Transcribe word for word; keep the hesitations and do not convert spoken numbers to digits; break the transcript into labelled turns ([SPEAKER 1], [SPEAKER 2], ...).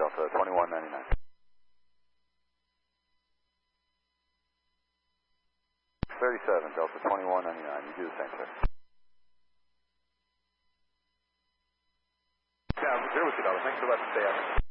[SPEAKER 1] Delta twenty-one ninety-nine. thirty-seven, Delta twenty-one ninety-nine. You do the same, sir.
[SPEAKER 2] Yeah, I'm here with you, Delta. Thanks for letting me stay up.